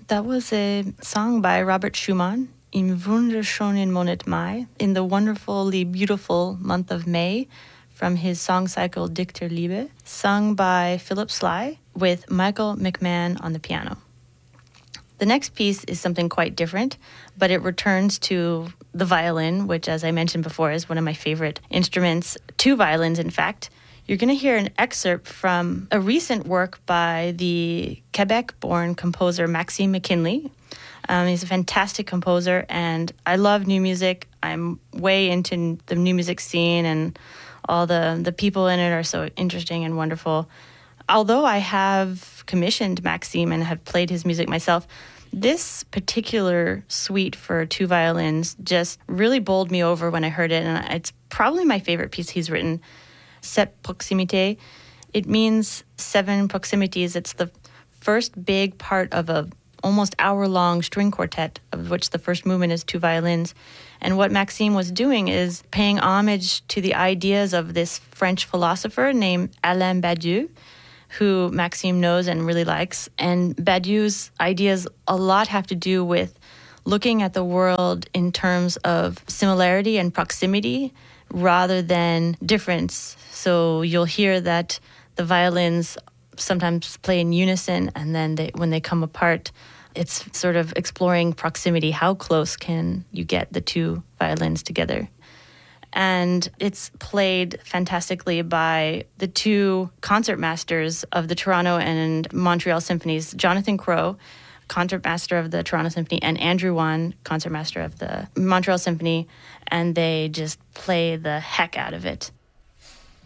That was a song by Robert Schumann, Im wunderschönen Monat Mai, in the wonderfully beautiful month of May, from his song cycle Dichter Liebe, sung by Philip Sly with Michael McMahon on the piano. The next piece is something quite different, but it returns to the violin, which, as I mentioned before, is one of my favorite instruments. Two violins, in fact. You're going to hear an excerpt from a recent work by the Quebec-born composer Maxime McKinley. He's a fantastic composer, and I love new music. I'm way into the new music scene, and all the people in it are so interesting and wonderful. Although I have commissioned Maxime and have played his music myself, this particular suite for two violins just really bowled me over when I heard it, and it's probably my favorite piece he's written. Sept proximités. It means 7 proximities. It's the first big part of a almost hour-long string quartet, of which the first movement is two violins. And what Maxime was doing is paying homage to the ideas of this French philosopher named Alain Badiou, who Maxime knows and really likes. And Badiou's ideas a lot have to do with looking at the world in terms of similarity and proximity rather than difference. So you'll hear that the violins sometimes play in unison, and then when they come apart, it's sort of exploring proximity. How close can you get the two violins together? And it's played fantastically by the two concertmasters of the Toronto and Montreal symphonies, Jonathan Crowe, concertmaster of the Toronto Symphony, and Andrew Wan, concertmaster of the Montreal Symphony, and they just play the heck out of it.